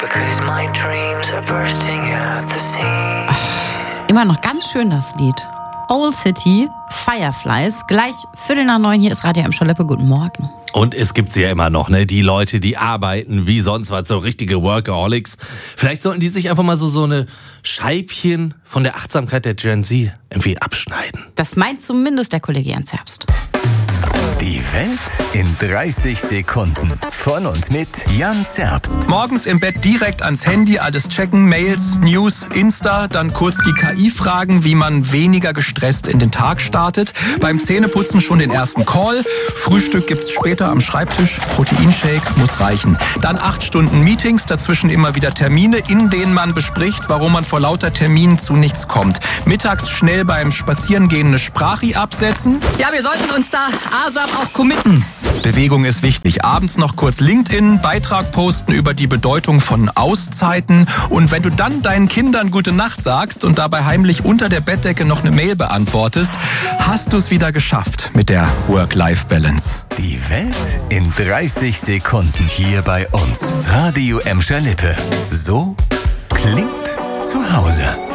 'cause my dreams are bursting at the seams. Immer noch ganz schön das Lied. Old City, Fireflies. Gleich 8:45 hier ist Radio M. Schaleppe. Guten Morgen. Und es gibt sie ja immer noch, ne? Die Leute, die arbeiten wie sonst was, so richtige Workaholics. Vielleicht sollten die sich einfach mal so eine Scheibchen von der Achtsamkeit der Gen Z irgendwie abschneiden. Das meint zumindest der Kollege Jens Herbst. Die Welt in 30 Sekunden. Von und mit Jan Zerbst. Morgens im Bett direkt ans Handy, alles checken, Mails, News, Insta, dann kurz die KI fragen, wie man weniger gestresst in den Tag startet. Beim Zähneputzen schon den ersten Call. Frühstück gibt's später am Schreibtisch. Proteinshake muss reichen. Dann 8 Stunden Meetings, dazwischen immer wieder Termine, in denen man bespricht, warum man vor lauter Terminen zu nichts kommt. Mittags schnell beim Spazierengehen eine Sprachi absetzen. Ja, wir sollten uns da ASAP auch committen. Bewegung ist wichtig. Abends noch kurz LinkedIn, Beitrag posten über die Bedeutung von Auszeiten. Und wenn du dann deinen Kindern gute Nacht sagst und dabei heimlich unter der Bettdecke noch eine Mail beantwortest, hast du es wieder geschafft mit der Work-Life-Balance. Die Welt in 30 Sekunden hier bei uns. Radio M. Schaleppe. So klingt zu Hause.